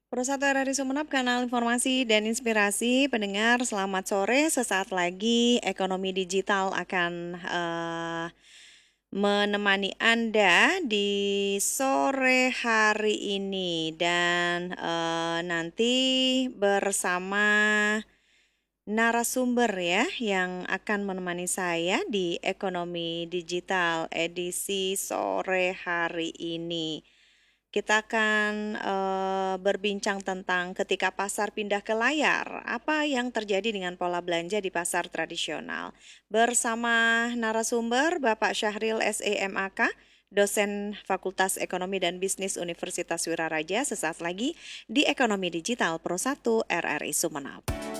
Pro1 RRI Sumeneb, kanal informasi dan inspirasi. Pendengar, selamat sore. Sesaat lagi ekonomi digital akan menemani Anda di sore hari ini. Dan nanti bersama narasumber ya yang akan menemani saya di ekonomi digital edisi sore hari ini. Kita akan berbincang tentang ketika pasar pindah ke layar, apa yang terjadi dengan pola belanja di pasar tradisional. Bersama narasumber Bapak Syahril SEMAK, dosen Fakultas Ekonomi dan Bisnis Universitas Wiraraja, sesaat lagi di Ekonomi Digital Pro1 RRI Sumeneb.